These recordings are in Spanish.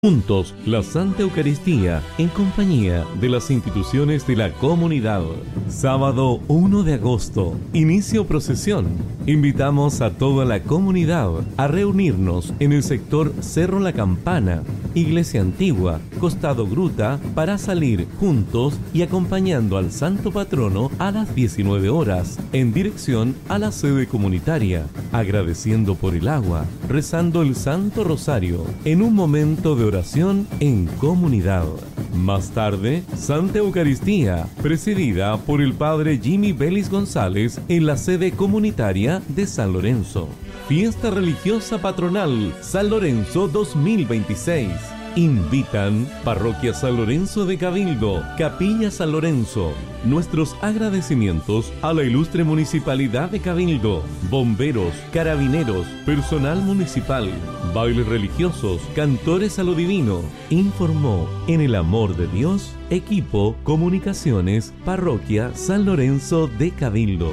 Juntos, la Santa Eucaristía, en compañía de las instituciones de la comunidad. Sábado 1 de agosto, inicio procesión. Invitamos a toda la comunidad a reunirnos en el sector Cerro La Campana, Iglesia Antigua, Costado Gruta, para salir juntos y acompañando al Santo Patrono a las 19 horas, en dirección a la sede comunitaria, agradeciendo por el agua, rezando el Santo Rosario, en un momento de oración en comunidad. Más tarde, Santa Eucaristía, presidida por el Padre Jimmy Vélez González en la sede comunitaria de San Lorenzo. Fiesta religiosa patronal San Lorenzo 2026. Invitan Parroquia San Lorenzo de Cabildo, Capilla San Lorenzo. Nuestros agradecimientos a la ilustre Municipalidad de Cabildo, bomberos, carabineros, personal municipal, bailes religiosos, cantores a lo divino. Informó en el amor de Dios, equipo Comunicaciones, Parroquia San Lorenzo de Cabildo.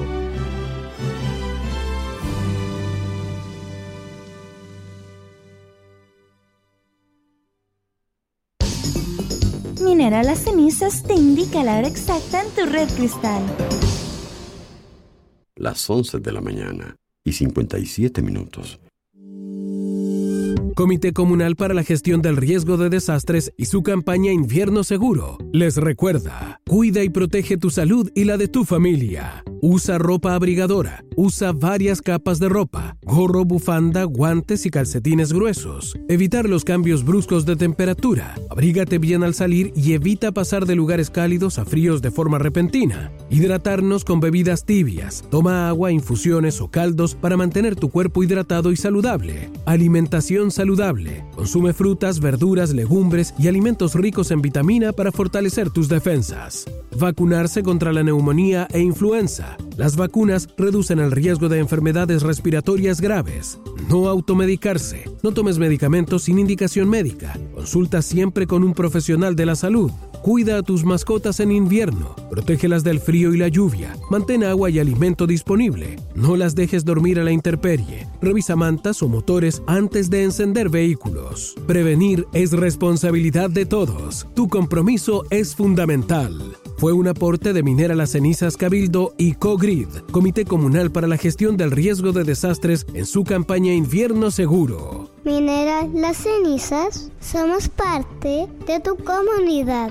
Minera Las Cenizas te indica la hora exacta en tu red cristal. Las 11 de la mañana y 57 minutos. Comité Comunal para la Gestión del Riesgo de Desastres y su campaña Invierno Seguro les recuerda: cuida y protege tu salud y la de tu familia. Usa ropa abrigadora, usa varias capas de ropa, gorro, bufanda, guantes y calcetines gruesos. Evitar los cambios bruscos de temperatura. Abrígate bien al salir y evita pasar de lugares cálidos a fríos de forma repentina. Hidratarnos con bebidas tibias. Toma agua, infusiones o caldos para mantener tu cuerpo hidratado y saludable. Alimentación saludable. Consume frutas, verduras, legumbres y alimentos ricos en vitamina para fortalecer tus defensas. Vacunarse contra la neumonía e influenza. Las vacunas reducen el riesgo de enfermedades respiratorias graves. No automedicarse. No tomes medicamentos sin indicación médica. Consulta siempre con un profesional de la salud. Cuida a tus mascotas en invierno. Protégelas del frío y la lluvia. Mantén agua y alimento disponible. No las dejes dormir a la intemperie. Revisa mantas o motores antes de encender vehículos. Prevenir es responsabilidad de todos. Tu compromiso es fundamental. Fue un aporte de Minera Las Cenizas Cabildo y COGRID, Comité Comunal para la Gestión del Riesgo de Desastres, en su campaña Invierno Seguro. Minera Las Cenizas, somos parte de tu comunidad.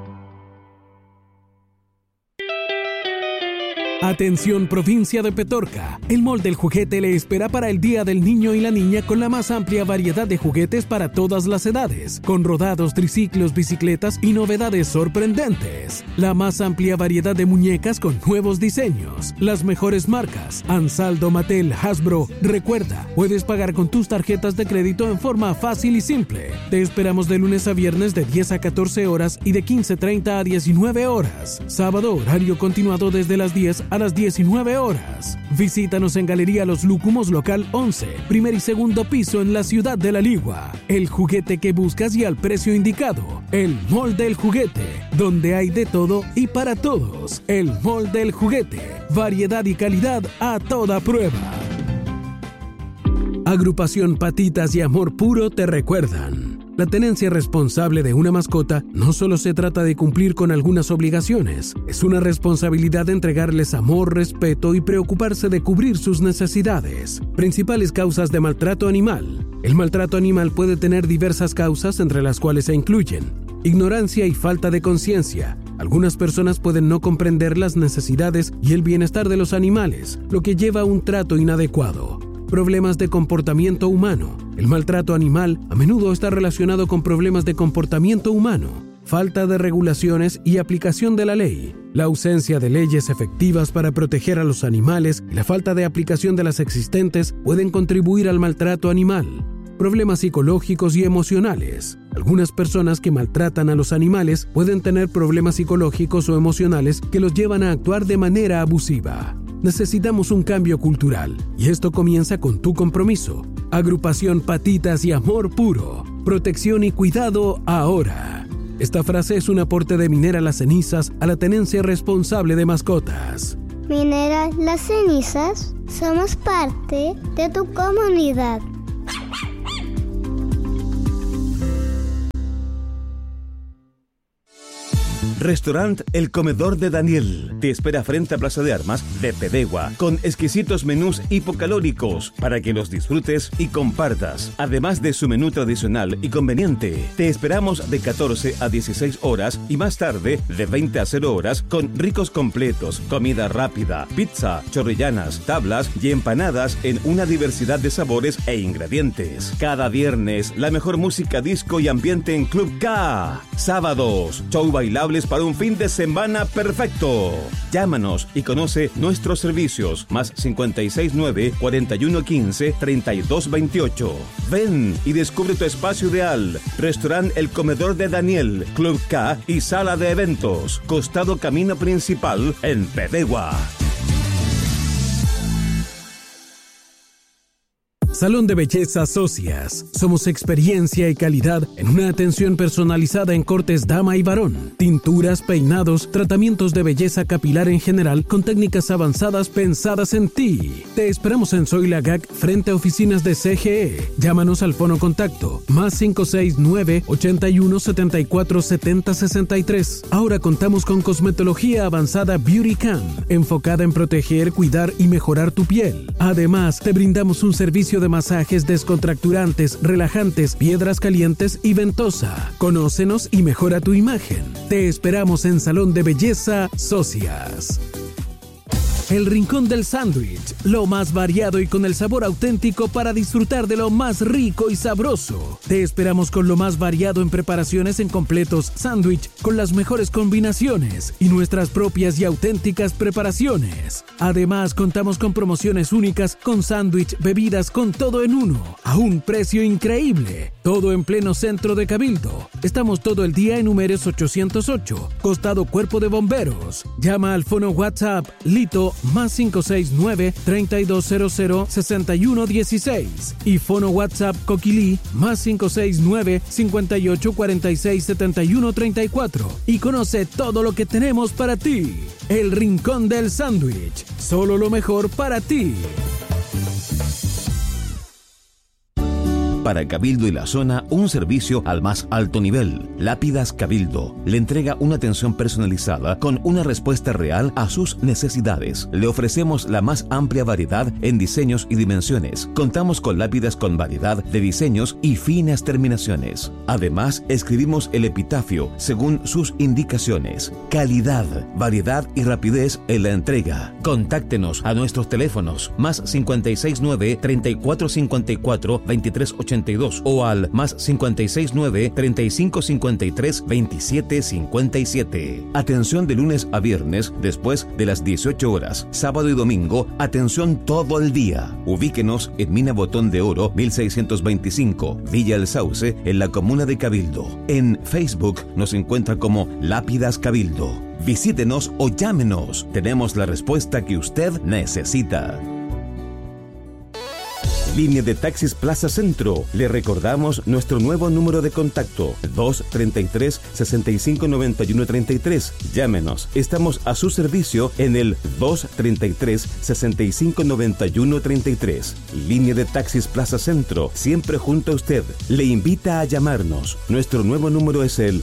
Atención, provincia de Petorca. El Mall del Juguete le espera para el Día del Niño y la Niña con la más amplia variedad de juguetes para todas las edades, con rodados, triciclos, bicicletas y novedades sorprendentes. La más amplia variedad de muñecas con nuevos diseños, las mejores marcas, Ansaldo, Mattel, Hasbro. Recuerda, puedes pagar con tus tarjetas de crédito en forma fácil y simple. Te esperamos de lunes a viernes de 10 a 14 horas y de 15:30 a 19 horas. Sábado, horario continuado desde las 10 a las 19 horas. Visítanos en Galería Los Lúcumos, local 11, primer y segundo piso en la ciudad de La Ligua. El juguete que buscas y al precio indicado. El Mall del Juguete, donde hay de todo y para todos. El Mall del Juguete, variedad y calidad a toda prueba. Agrupación Patitas y Amor Puro te recuerdan: la tenencia responsable de una mascota no solo se trata de cumplir con algunas obligaciones, es una responsabilidad de entregarles amor, respeto y preocuparse de cubrir sus necesidades. Principales causas de maltrato animal. El maltrato animal puede tener diversas causas, entre las cuales se incluyen: ignorancia y falta de conciencia. Algunas personas pueden no comprender las necesidades y el bienestar de los animales, lo que lleva a un trato inadecuado. Problemas de comportamiento humano. El maltrato animal a menudo está relacionado con problemas de comportamiento humano, falta de regulaciones y aplicación de la ley, la ausencia de leyes efectivas para proteger a los animales y la falta de aplicación de las existentes pueden contribuir al maltrato animal. Problemas psicológicos y emocionales. Algunas personas que maltratan a los animales pueden tener problemas psicológicos o emocionales que los llevan a actuar de manera abusiva. Necesitamos un cambio cultural y esto comienza con tu compromiso. Agrupación Patitas y Amor Puro. Protección y cuidado ahora. Esta frase es un aporte de Minera Las Cenizas a la tenencia responsable de mascotas. Minera Las Cenizas, somos parte de tu comunidad. Restaurant El Comedor de Daniel te espera frente a Plaza de Armas de Pedegua, con exquisitos menús hipocalóricos para que los disfrutes y compartas. Además de su menú tradicional y conveniente, te esperamos de 14 a 16 horas y más tarde de 20 a 0 horas con ricos completos, comida rápida, pizza, chorrillanas, tablas y empanadas en una diversidad de sabores e ingredientes. Cada viernes, la mejor música disco y ambiente en Club K. Sábados, show bailables para un fin de semana perfecto. Llámanos y conoce nuestros servicios. Más 569-4115-3228. Ven y descubre tu espacio ideal. Restaurant El Comedor de Daniel, Club K y sala de eventos. Costado Camino Principal en Pedegua. Salón de Belleza Socias. Somos experiencia y calidad en una atención personalizada en cortes dama y varón, tinturas, peinados, tratamientos de belleza capilar en general con técnicas avanzadas pensadas en ti. Te esperamos en Zoila Gag frente a oficinas de CGE. Llámanos al fono contacto más 569-8174-7063. Ahora contamos con cosmetología avanzada Beauty Can, enfocada en proteger, cuidar y mejorar tu piel. Además, te brindamos un servicio de masajes descontracturantes, relajantes, piedras calientes y ventosa. Conócenos y mejora tu imagen. Te esperamos en Salón de Belleza Socias. El Rincón del Sándwich, lo más variado y con el sabor auténtico para disfrutar de lo más rico y sabroso. Te esperamos con lo más variado en preparaciones en completos, sándwich, con las mejores combinaciones y nuestras propias y auténticas preparaciones. Además, contamos con promociones únicas con sándwich, bebidas, con todo en uno, a un precio increíble. Todo en pleno centro de Cabildo. Estamos todo el día en Números 808, costado Cuerpo de Bomberos. Llama al fono WhatsApp Lito más 569-3200-6116 y fono WhatsApp Coquilí más 569-5846-7134 y conoce todo lo que tenemos para ti. El Rincón del Sándwich, solo lo mejor para ti. Para Cabildo y la zona, un servicio al más alto nivel. Lápidas Cabildo le entrega una atención personalizada con una respuesta real a sus necesidades. Le ofrecemos la más amplia variedad en diseños y dimensiones. Contamos con lápidas con variedad de diseños y finas terminaciones. Además, escribimos el epitafio según sus indicaciones. Calidad, variedad y rapidez en la entrega. Contáctenos a nuestros teléfonos más 569-3454-2380 o al más 569-3553-2757. Atención de lunes a viernes después de las 18 horas. Sábado y domingo, atención todo el día. Ubíquenos en Mina Botón de Oro 1625, Villa El Sauce, en la comuna de Cabildo. En Facebook nos encuentra como Lápidas Cabildo. Visítenos o llámenos. Tenemos la respuesta que usted necesita. Línea de Taxis Plaza Centro. Le recordamos nuestro nuevo número de contacto, 233-659133. Llámenos. Estamos a su servicio en el 233-659133. Línea de Taxis Plaza Centro, siempre junto a usted. Le invita a llamarnos. Nuestro nuevo número es el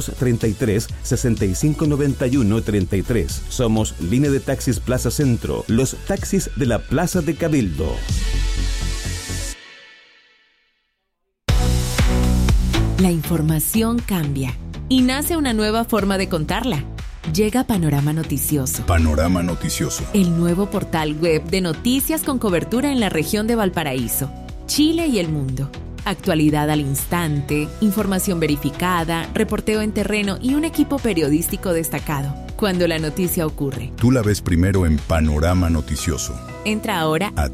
233-659133. Somos Línea de Taxis Plaza Centro, los taxis de la Plaza de Cabildo. La información cambia y nace una nueva forma de contarla. Llega Panorama Noticioso. Panorama Noticioso. El nuevo portal web de noticias con cobertura en la región de Valparaíso, Chile y el mundo. Actualidad al instante, información verificada, reporteo en terreno y un equipo periodístico destacado. Cuando la noticia ocurre, tú la ves primero en Panorama Noticioso. Entra ahora a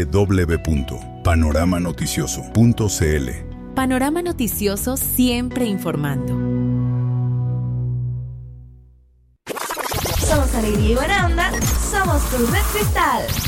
www.panoramanoticioso.cl. Panorama Noticioso, siempre informando. Somos alegría y buena onda, somos tu Red Cristal.